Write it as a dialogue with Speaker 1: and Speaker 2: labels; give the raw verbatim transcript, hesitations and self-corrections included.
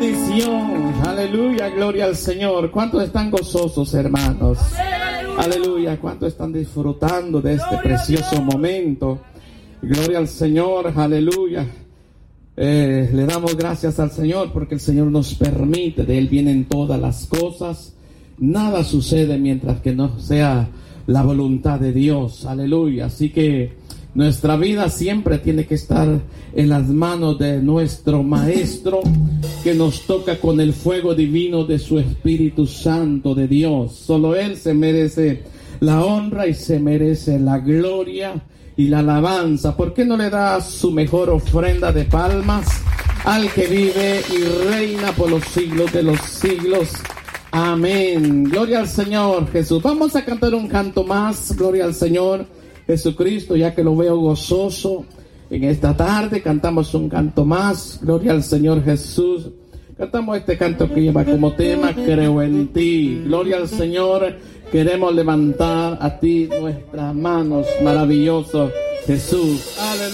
Speaker 1: bendición. Aleluya, gloria al Señor. ¿Cuántos están gozosos, hermanos? Aleluya, ¿cuántos están disfrutando de este precioso momento? Gloria al Señor, aleluya. Eh, le damos gracias al Señor porque el Señor nos permite, de Él vienen todas las cosas. Nada sucede mientras que no sea la voluntad de Dios, aleluya. Así que nuestra vida siempre tiene que estar en las manos de nuestro Maestro, que nos toca con el fuego divino de su Espíritu Santo de Dios. Solo Él se merece la honra y se merece la gloria y la alabanza. ¿Por qué no le da su mejor ofrenda de palmas al que vive y reina por los siglos de los siglos? Amén. Gloria al Señor Jesús. Vamos a cantar un canto más. Gloria al Señor Jesucristo, ya que lo veo gozoso en esta tarde. Cantamos un canto más. Gloria al Señor Jesús. Cantamos este canto que lleva como tema Creo en ti. Gloria al Señor. Queremos levantar a ti nuestras manos, maravilloso Jesús. Aleluya.